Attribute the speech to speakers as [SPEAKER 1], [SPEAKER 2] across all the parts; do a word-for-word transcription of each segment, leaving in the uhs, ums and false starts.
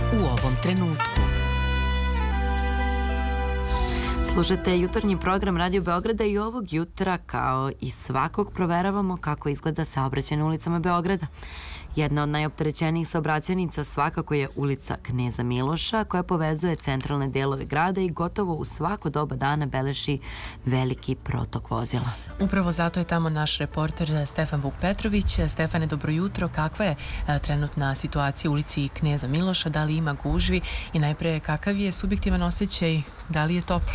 [SPEAKER 1] u ovom trenutku. Slušate jutarnji program Radio Beograda i ovog jutra, kao i svakog, proveravamo kako izgleda saobraćaj na ulicama Beograda. Jedna od najopterećenijih saobraćajnica svakako je ulica Kneza Miloša, koja povezuje centralne delove grada i gotovo u svako doba dana beleži veliki protok vozila.
[SPEAKER 2] Upravo zato je tamo naš reporter Stefan Vuk Petrović. Stefane, dobro jutro. Kakva je trenutna situacija u ulici Kneza Miloša? Da li ima gužvi? I najpre, kakav je subjektivan osjećaj? Da li je toplo?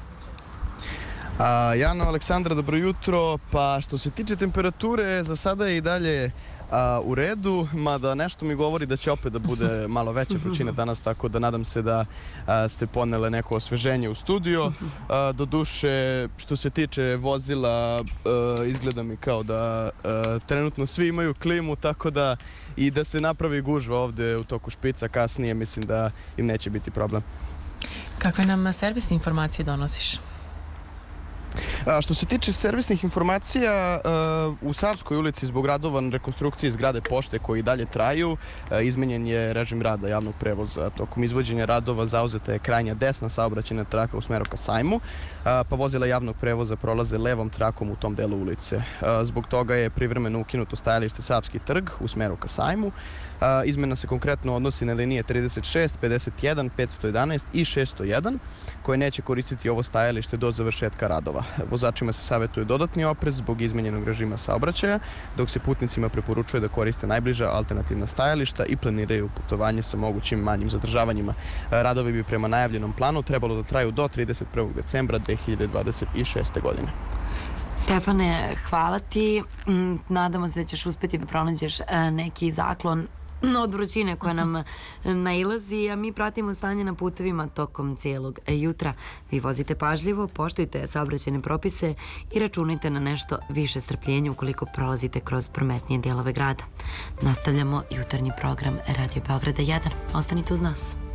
[SPEAKER 3] A, Jano, Aleksandra, dobro jutro. Pa što se tiče temperature, za sada je i dalje a, u redu, mada nešto mi govori da će opet da bude malo veća vrućina danas, tako da nadam se da a, ste ponele neko osveženje u studio. A, do duše, što se tiče vozila, a, izgleda mi kao da a, trenutno svi imaju klimu, tako da i da se napravi gužva ovde u toku špica kasnije, mislim da im neće biti problem.
[SPEAKER 2] Kakve nam servisne informacije donosiš?
[SPEAKER 3] A, što se tiče servisnih informacija, a, u Savskoj ulici zbog radova na rekonstrukciji zgrade pošte koji dalje traju, a, izmenjen je režim rada javnog prevoza. Tokom izvođenja radova zauzeta je krajnja desna saobraćajna traka u smeru ka Sajmu, a, pa vozila javnog prevoza prolaze levom trakom u tom delu ulice. A, zbog toga je privremeno ukinuto stajalište Savski trg u smeru ka Sajmu. A, izmena se konkretno odnosi na linije trideset šest, pedeset jedan, petsto jedanaest i šesto jedan, koje neće koristiti ovo stajalište do završetka radova. Vozačima se savjetuje dodatni oprez zbog izmenjenog režima saobraćaja, dok se putnicima preporučuje da koriste najbliža alternativna stajališta i planiraju putovanje sa mogućim manjim zadržavanjima. Radovi bi prema najavljenom planu trebalo da traju do trideset prvog decembra dve hiljade dvadeset šeste. godine.
[SPEAKER 1] Stefane, hvala ti. Nadamo se da ćeš uspjeti da pronađeš neki zaklon od vrućine koja nam nailazi, a mi pratimo stanje na putevima tokom cijelog jutra. Vi vozite pažljivo, poštujte saobraćajne propise i računajte na nešto više strpljenja ukoliko prolazite kroz prometnije dijelove grada. Nastavljamo jutarnji program Radio Beograda jedan. Ostanite uz nas.